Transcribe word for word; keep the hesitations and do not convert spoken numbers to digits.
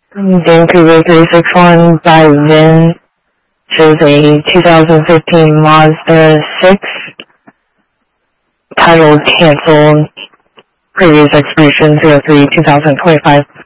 Vancouver three six one by Vin shows a two thousand fifteen Mazda six, titled canceled, previous expiration zero three two thousand twenty-five.